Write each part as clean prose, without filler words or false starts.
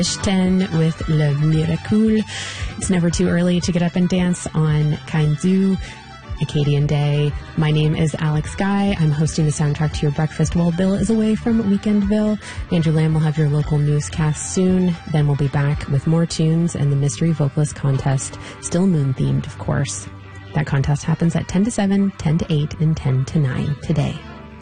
10 with Le Miracle. It's never too early to get up and dance on Kainzu, Acadian Day. My name is Alex Guy. I'm hosting the soundtrack to your breakfast while Bill is away from Weekendville. Andrew Lamb will have your local newscast soon. Then we'll be back with more tunes and the Mystery Vocalist Contest, still moon-themed, of course. That contest happens at 10 to 7, 10 to 8, and 10 to 9 today.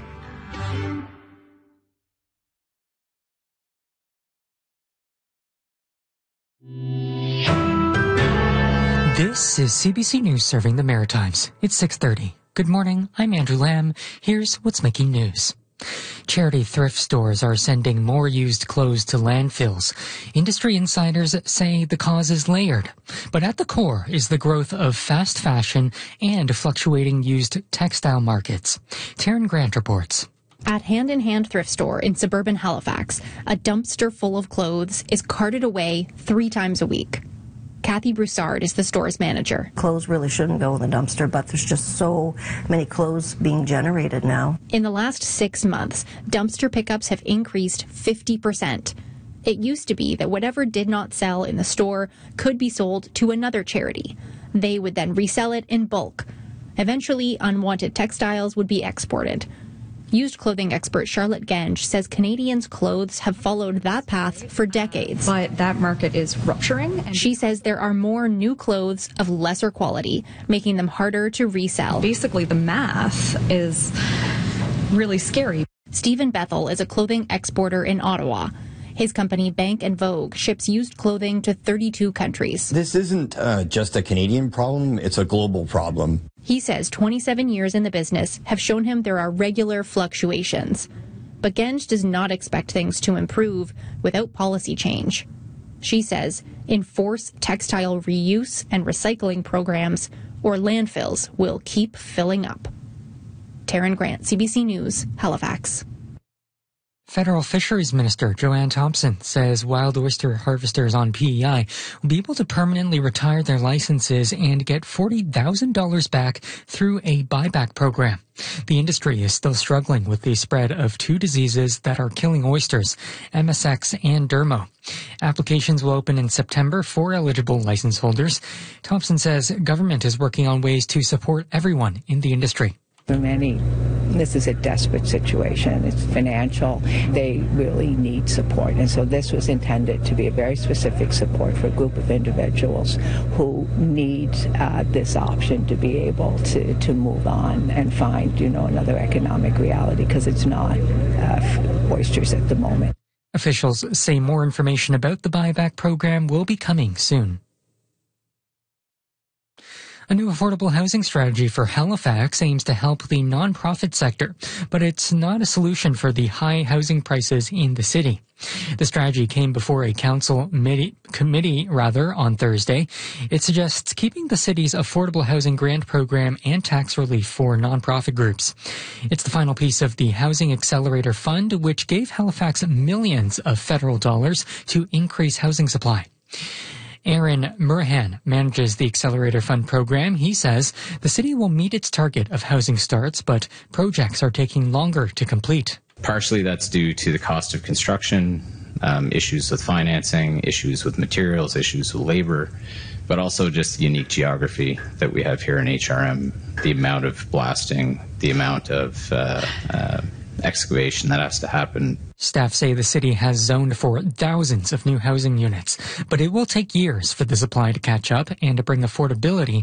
This is CBC News serving the Maritimes. It's 6:30. Good morning, I'm Andrew Lamb. Here's what's making news. Charity thrift stores are sending more used clothes to landfills. Industry insiders say the cause is layered, but at the core is the growth of fast fashion and fluctuating used textile markets. Taryn Grant reports. At Hand in Hand thrift store in suburban Halifax, a dumpster full of clothes is carted away 3 times a week. Kathy Broussard is the store's manager. Clothes really shouldn't go in the dumpster, but there's just so many clothes being generated now. In the last 6 months, dumpster pickups have increased 50%. It used to be that whatever did not sell in the store could be sold to another charity. They would then resell it in bulk. Eventually, unwanted textiles would be exported. Used clothing expert Charlotte Genge says Canadians' clothes have followed that path for decades. But that market is rupturing. She says there are more new clothes of lesser quality, making them harder to resell. Basically, the math is really scary. Stephen Bethel is a clothing exporter in Ottawa. His company, Bank & Vogue, ships used clothing to 32 countries. This isn't just a Canadian problem, it's a global problem. He says 27 years in the business have shown him there are regular fluctuations. But Genge does not expect things to improve without policy change. She says enforce textile reuse and recycling programs, or landfills will keep filling up. Taryn Grant, CBC News, Halifax. Federal Fisheries Minister Joanne Thompson says wild oyster harvesters on PEI will be able to permanently retire their licenses and get $40,000 back through a buyback program. The industry is still struggling with the spread of 2 diseases that are killing oysters, MSX and Dermo. Applications will open in September for eligible license holders. Thompson says government is working on ways to support everyone in the industry. For many, this is a desperate situation. It's financial. They really need support. And so this was intended to be a very specific support for a group of individuals who need this option to be able to move on and find, another economic reality, because it's not oysters at the moment. Officials say more information about the buyback program will be coming soon. A new affordable housing strategy for Halifax aims to help the nonprofit sector, but it's not a solution for the high housing prices in the city. The strategy came before a council committee on Thursday. It suggests keeping the city's affordable housing grant program and tax relief for nonprofit groups. It's the final piece of the Housing Accelerator Fund, which gave Halifax millions of federal dollars to increase housing supply. Aaron Murhan manages the Accelerator Fund program. He says the city will meet its target of housing starts, but projects are taking longer to complete. Partially that's due to the cost of construction, issues with financing, issues with materials, issues with labor, but also just the unique geography that we have here in HRM, the amount of blasting, the amount of excavation that has to happen. Staff say the city has zoned for thousands of new housing units, but it will take years for the supply to catch up and to bring affordability